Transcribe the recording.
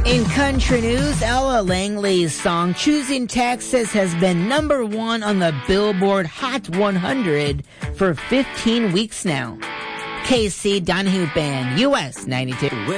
In country news, Ella Langley's song Choosing Texas has been number 1 on the Billboard Hot 100 for 15 weeks now. KC Donahue Band, US 92.